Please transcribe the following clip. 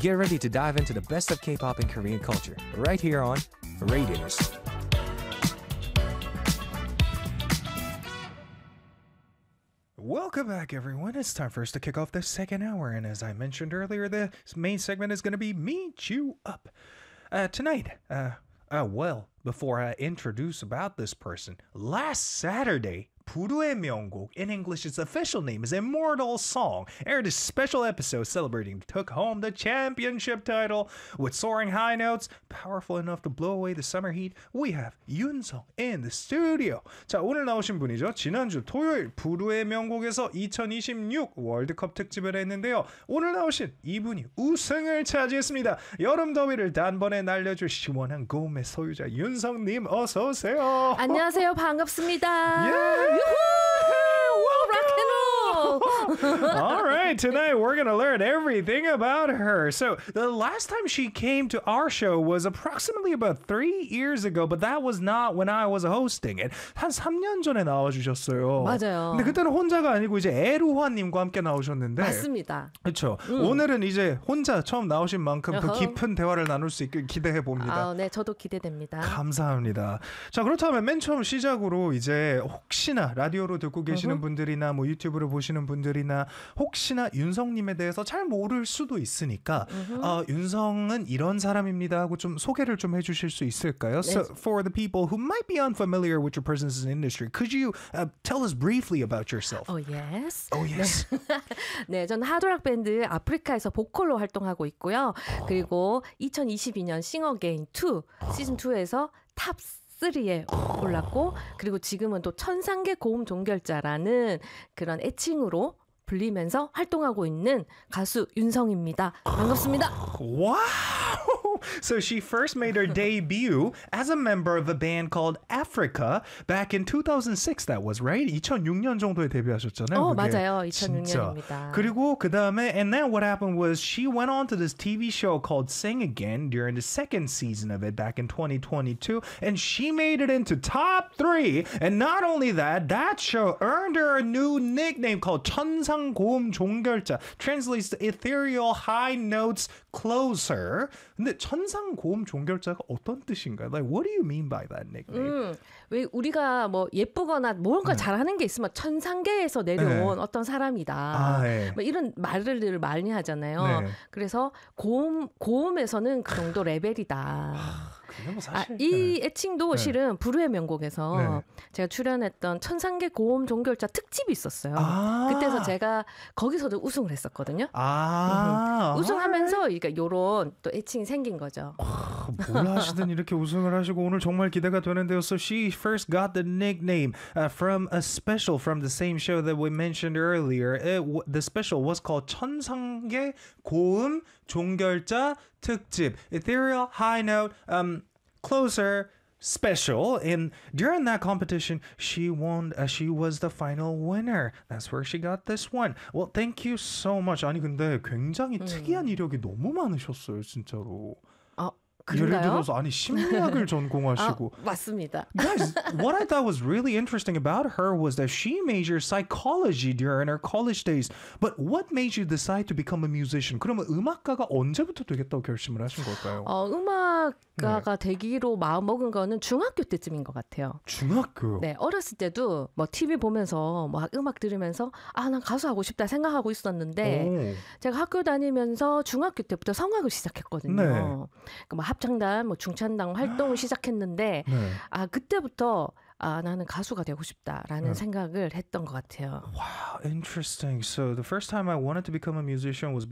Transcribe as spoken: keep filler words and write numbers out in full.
Get ready to dive into the best of K-pop and Korean culture right here on Radius. Welcome back, everyone. It's time for us to kick off the second hour, and as I mentioned earlier, the main segment is going to be Meet You Up. Uh, tonight, uh, uh, well, before I introduce about this person, last Saturday, 불후의 명곡, in English its official name is Immortal Song, aired a special episode celebrating took home the championship title with soaring high notes, powerful enough to blow away the summer heat. We have 윤성 in the studio. 자, 오늘 나오신 분이죠. 지난주 토요일 불후의 명곡에서 이천이십육 월드컵 특집을 했는데요. 오늘 나오신 이분이 우승을 차지했습니다. 여름 더위를 단번에 날려줄 시원한 고음의 소유자 윤성님 어서 오세요. 안녕하세요. 반갑습니다. Yeah. Rock and roll. All right, tonight we're going to learn everything about her. So the last time she came to our show was approximately about three years ago, but that was not when I was hosting it. 한 삼 년 전에 나와주셨어요. 맞아요. 근데 그때는 혼자가 아니고 이제 에루화님과 함께 나오셨는데. 맞습니다. 그렇죠. 음. 오늘은 이제 혼자 처음 나오신 만큼 더 어허. 깊은 대화를 나눌 수 있길 기대해 봅니다. 아, 네, 저도 기대됩니다. 감사합니다. 자, 그렇다면 맨 처음 시작으로 이제 혹시나 라디오로 듣고 계시는 으흠. 분들이나 뭐 유튜브로 보시는 분들이나 혹시나 윤성님에 대해서 잘 모를 수도 있으니까 어, 윤성은 이런 사람입니다 하고 좀 소개를 좀 해주실 수 있을까요? 네. So for the people who might be unfamiliar with your presence in the industry, could you uh, tell us briefly about yourself? Oh, yes. Oh, yes. 네, 저는 하드락 밴드 아프리카에서 보컬로 활동하고 있고요. 그리고 이천이십이 년 싱어게인 투 시즌 투에서 탑 쓰리에 올랐고, 그리고 지금은 또 천상계 고음 종결자라는 그런 애칭으로 불리면서 활동하고 있는 가수 윤성입니다. 반갑습니다. Wow! So she first made her debut as a member of a band called Africa back in two thousand six. That was right. 이천육 년 정도에 데뷔하셨잖아요. 어, 그게. 맞아요. 이천육 년입니다. 진짜. 그리고 그 다음에 and then what happened was she went on to this T V show called Sing Again during the second season of it back in twenty twenty-two, and she made it into top three. And not only that, that show earned her a new nickname called 천상 고음 종결자. Translates to ethereal high notes closer. 근데 천상 고음 종결자가 어떤 뜻인가요? Like, what do you mean by that nickname? 음, 왜 우리가 뭐 예쁘거나 뭔가 네. 잘하는 게 있으면 천상계에서 내려온 네. 어떤 사람이다. 아, 네. 뭐 이런 말을 많이 하잖아요. 네. 그래서 고음 고음에서는 그 정도 레벨이다. 그게 뭐 아, 사실 이 애칭도 네. 실은 불후의 명곡에서 네. 제가 출연했던 천상계 고음 종결자 특집이 있었어요. 아. 그때서 제가 거기서도 우승을 했었거든요. 아, 우승하면서 그러니까 요런 또 애칭이 생긴 거죠. 뭘 하시든 이렇게 우승을 하시고 오늘 정말 기대가 되는데요. So she first got the nickname uh, from a special from the same show that we mentioned earlier. It, w- the special was called 천상계 고음 종결자 특집, Ethereal High Note um, Closer Special. And during that competition, she won. Uh, she was the final winner. That's where she got this one. Well, thank you so much. 아니 근데 굉장히 음. 특이한 이력이 너무 많으셨어요, 진짜로. 어, 예를 그런가요? 들어서 아니 심리학을 아, 전공하시고. 맞습니다. Guys, what I thought was really interesting about her was that she majored psychology during her college days. But what made you decide to become a musician? 그러면 음악가가 언제부터 되겠다고 결심을 하신 걸까요? 어, 음악가가 되기로 마음 먹은 거는 중학교 때쯤인 것 같아요. 중학교. 네, 어렸을 때도 뭐 티비 보면서 뭐 음악 들으면서 아, 난 가수 하고 싶다 생각하고 있었는데 오. 제가 학교 다니면서 중학교 때부터 성악을 시작했거든요. 네. 그뭐 합창단, 뭐 중창단 활동을 시작했는데 네. 아, 그때부터 아, 나는 가수가 되고 싶다라는 네. 생각을 했던 것 같아요. Wow, interesting. So the first time I wanted to become a musician was